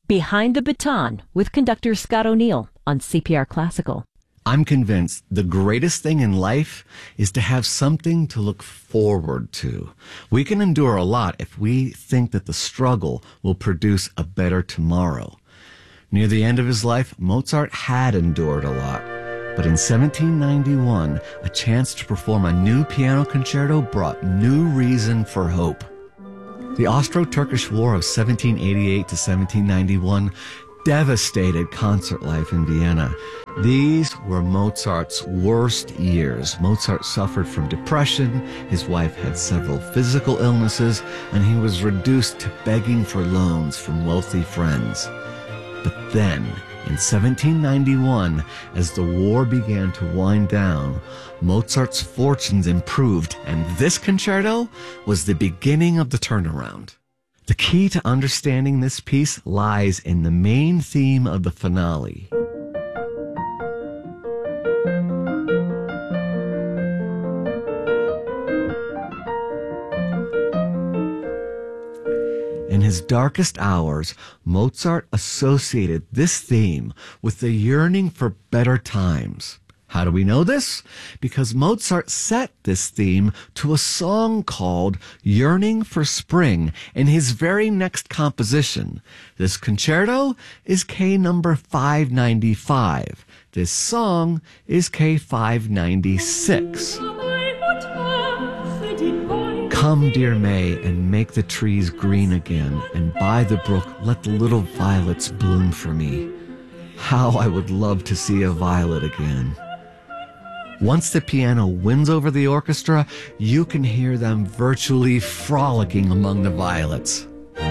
Behind the Baton with conductor Scott O'Neill on CPR Classical. I'm convinced the greatest thing in life is to have something to look forward to. We can endure a lot if we think that the struggle will produce a better tomorrow. Near the end of his life, Mozart had endured a lot. But in 1791, a chance to perform a new piano concerto brought new reason for hope. The Austro-Turkish War of 1788 to 1791 devastated concert life in Vienna. These were Mozart's worst years. Mozart suffered from depression, his wife had several physical illnesses, and he was reduced to begging for loans from wealthy friends. But then, in 1791, as the war began to wind down, Mozart's fortunes improved, and this concerto was the beginning of the turnaround. The key to understanding this piece lies in the main theme of the finale. In his darkest hours, Mozart associated this theme with the yearning for better times. How do we know this? Because Mozart set this theme to a song called Yearning for Spring in his very next composition. This concerto is K number 595. This song is K 596. Come, dear May, and make the trees green again, and by the brook let the little violets bloom for me. How I would love to see a violet again. Once the piano wins over the orchestra, you can hear them virtually frolicking among the violets.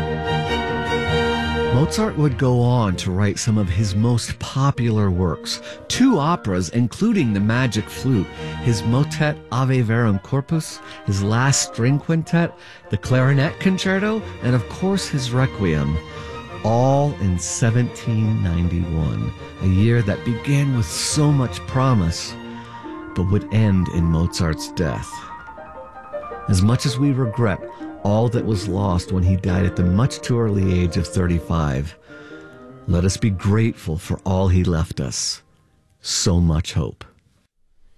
Mozart would go on to write some of his most popular works, 2 operas including The Magic Flute, his motet Ave Verum Corpus, his last string quintet, the clarinet concerto, and of course his Requiem, all in 1791, a year that began with so much promise, but would end in Mozart's death. As much as we regret all that was lost when he died at the much too early age of 35, let us be grateful for all he left us. So much hope.